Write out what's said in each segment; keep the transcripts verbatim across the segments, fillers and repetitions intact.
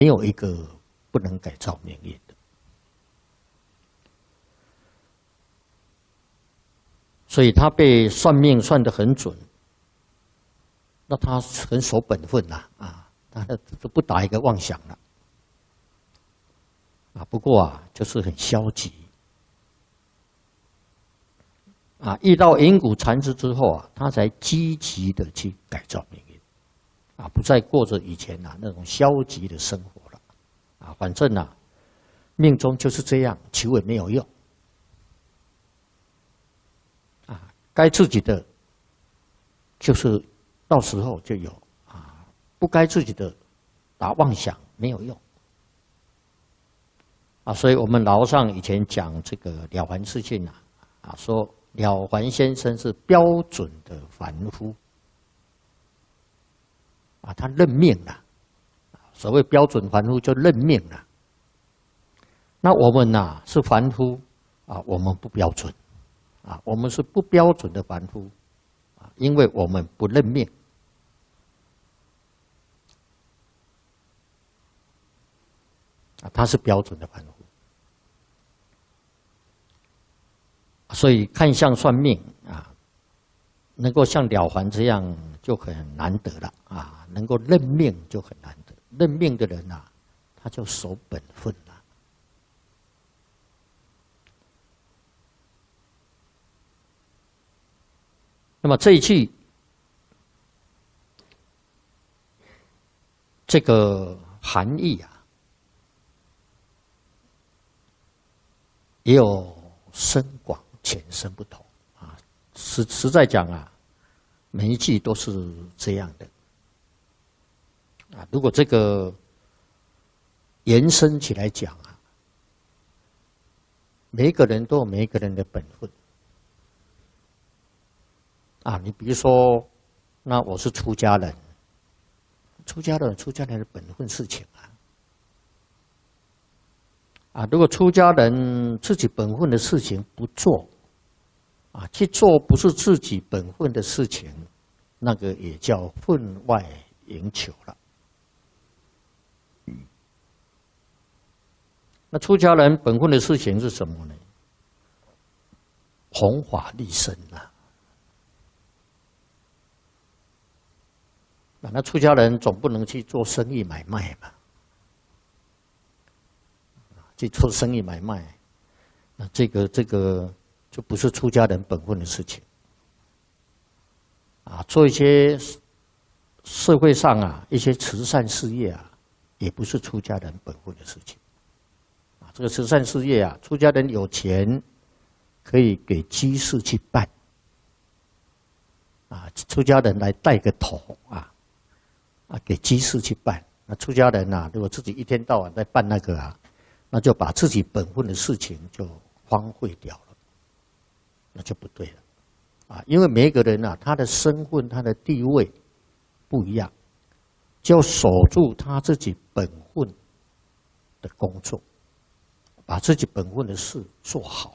没有一个不能改造命运的。所以他被算命算得很准，那他很守本分呐，啊，他都不打一个妄想了，啊，不过啊，就是很消极，啊，遇到引谷禅师之后啊，他才积极的去改造命运，啊，不再过着以前啊那种消极的生活了，啊，反正啊，命中就是这样，求也没有用。该自己的，就是到时候就有啊；不该自己的，打妄想没有用啊。所以我们老上以前讲这个了凡四训啊，啊说了凡先生是标准的凡夫啊，他认命了。所谓标准凡夫就认命了。那我们呐、啊、是凡夫啊，我们不标准。啊，我们是不标准的凡夫，啊，因为我们不认命。啊，他是标准的凡夫，所以看相算命啊，能够像了凡这样就很难得了啊，能够认命就很难得。认命的人啊，他就守本分了。那么这一句，这个含义啊，也有深广浅深不同啊。实实在讲啊，每一句都是这样的啊。如果这个延伸起来讲啊，每一个人都有每一个人的本分。啊，你比如说，那我是出家人，出家人出家人的本分事情啊，啊，如果出家人自己本分的事情不做，啊，去做不是自己本分的事情，那个也叫分外迎求了。那出家人本分的事情是什么呢？弘法利生啊。那出家人总不能去做生意买卖嘛？去做生意买卖，那这个这个就不是出家人本分的事情啊。做一些社会上啊一些慈善事业啊，也不是出家人本分的事情啊。这个慈善事业啊，出家人有钱可以给居士去办啊，出家人来带个头啊。啊，给居士去办。那出家人呐、啊，如果自己一天到晚在办那个啊，那就把自己本分的事情就荒废掉了，那就不对了啊。因为每一个人啊，他的身份、他的地位不一样，就要守住他自己本分的工作，把自己本分的事做好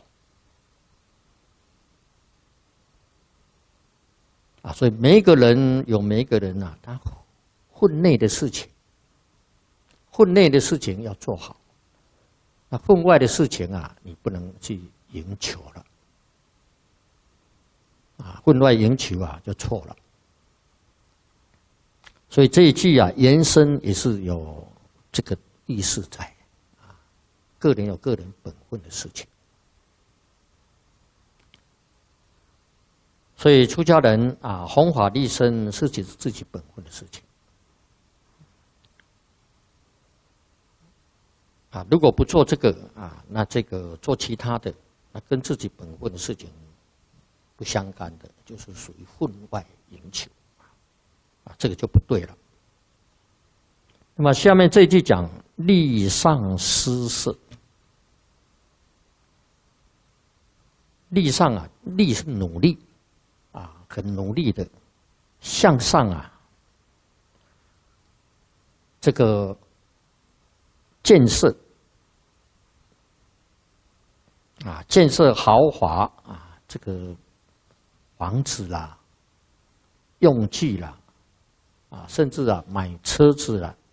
啊。所以每一个人有每一个人啊，他分内的事情，分内的事情要做好，那分外的事情啊，你不能去迎求了，啊，分外迎求啊，就错了。所以这一句啊，延伸也是有这个意思在啊，个人有个人本分的事情。所以出家人啊，弘法利生是指自己本分的事情。啊，如果不做这个啊，那这个做其他的，那跟自己本分的事情不相干的，就是属于分外迎求，啊，这个就不对了。那么下面这一句讲力上施舍，力上啊，力是努力啊，很努力的向上啊，这个建设。啊，建设豪华啊，这个房子啦、用具啦，啊，甚至啊买车子啦，